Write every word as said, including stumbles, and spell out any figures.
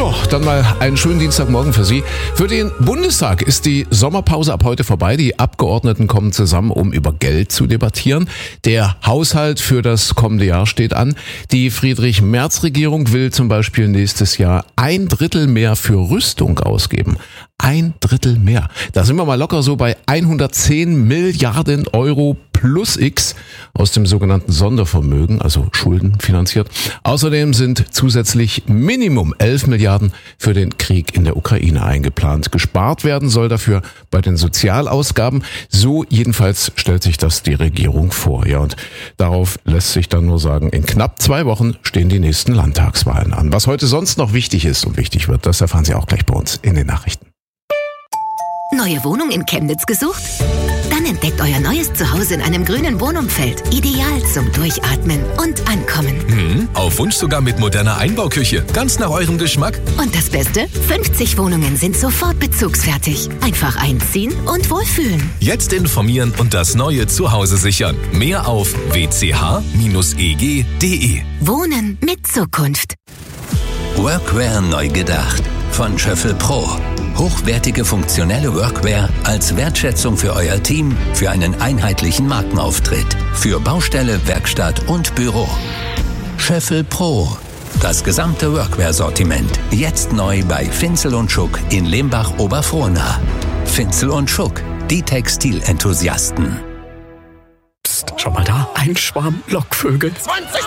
Ja, dann mal einen schönen Dienstagmorgen für Sie. Für den Bundestag ist die Sommerpause ab heute vorbei. Die Abgeordneten kommen zusammen, um über Geld zu debattieren. Der Haushalt für das kommende Jahr steht an. Die Friedrich-Merz-Regierung will zum Beispiel nächstes Jahr ein Drittel mehr für Rüstung ausgeben. Ein Drittel mehr. Da sind wir mal locker so bei hundertzehn Milliarden Euro plus X aus dem sogenannten Sondervermögen, also Schulden finanziert. Außerdem sind zusätzlich Minimum elf Milliarden für den Krieg in der Ukraine eingeplant. Gespart werden soll dafür bei den Sozialausgaben. So jedenfalls stellt sich das die Regierung vor. Ja, und darauf lässt sich dann nur sagen, in knapp zwei Wochen stehen die nächsten Landtagswahlen an. Was heute sonst noch wichtig ist und wichtig wird, das erfahren Sie auch gleich bei uns in den Nachrichten. Neue Wohnung in Chemnitz gesucht? Dann entdeckt euer neues Zuhause in einem grünen Wohnumfeld. Ideal zum Durchatmen und Ankommen. Hm, auf Wunsch sogar mit moderner Einbauküche. Ganz nach eurem Geschmack. Und das Beste? fünfzig Wohnungen sind sofort bezugsfertig. Einfach einziehen und wohlfühlen. Jetzt informieren und das neue Zuhause sichern. Mehr auf w c h Bindestrich e g punkt d e. Wohnen mit Zukunft. Workwear neu gedacht. Von Schöffel Pro. Hochwertige funktionelle Workwear als Wertschätzung für euer Team, für einen einheitlichen Markenauftritt, für Baustelle, Werkstatt und Büro. Schöffel Pro. Das gesamte Workwear-Sortiment. Jetzt neu bei Finzel und Schuck in Lembach-Oberfrohna. Finzel und Schuck, die Textilenthusiasten. Psst, schau mal da, ein Schwarm Lockvögel. zwanzig